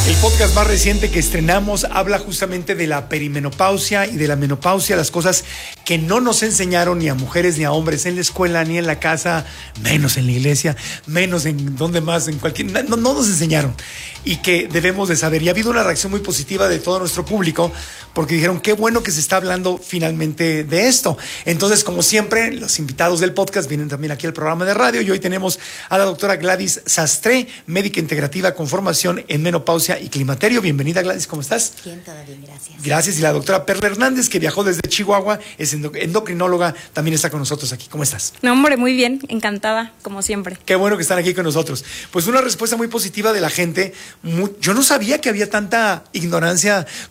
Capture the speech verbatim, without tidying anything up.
El podcast más reciente que estrenamos habla justamente de la perimenopausia y de la menopausia, las cosas que no nos enseñaron ni a mujeres ni a hombres en la escuela ni en la casa, menos en la iglesia, menos en donde más, en cualquier... No, no nos enseñaron y que debemos de saber. Y ha habido una reacción muy positiva de todo nuestro público porque dijeron, qué bueno que se está hablando finalmente de esto. Entonces, como siempre, los invitados del podcast vienen también aquí al programa de radio y hoy tenemos a la doctora Gladys Sastre, médica integrativa con formación en menopausia y climaterio. Bienvenida, Gladys, ¿cómo estás? Bien, todo bien, gracias. Gracias. Y la doctora Perla Hernández, que viajó desde Chihuahua, es endocrinóloga, también está con nosotros aquí. ¿Cómo estás? No, hombre, muy bien, encantada, como siempre. Qué bueno que están aquí con nosotros. Pues una respuesta muy positiva de la gente. Muy, yo no sabía que había tanta ignorancia